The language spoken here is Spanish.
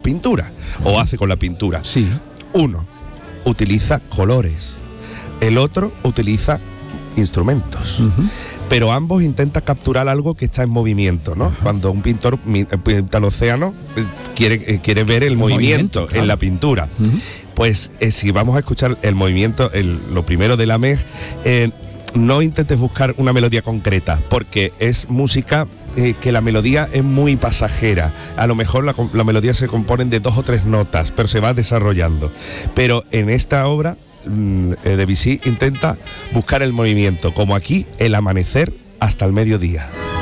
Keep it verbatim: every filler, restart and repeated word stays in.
pinturas, o hace con la pintura. Sí. Uno utiliza colores, el otro utiliza instrumentos, uh-huh. pero ambos intentan capturar algo que está en movimiento, ¿no? Uh-huh. Cuando un pintor pinta el océano, quiere, quiere ver el, el movimiento, movimiento claro. en la pintura. Uh-huh. Pues eh, si vamos a escuchar el movimiento, el, lo primero de la Meg, eh, no intentes buscar una melodía concreta, porque es música eh, que la melodía es muy pasajera. A lo mejor la, la melodía se compone de dos o tres notas, pero se va desarrollando. Pero en esta obra Debussy intenta buscar el movimiento, como aquí el amanecer hasta el mediodía.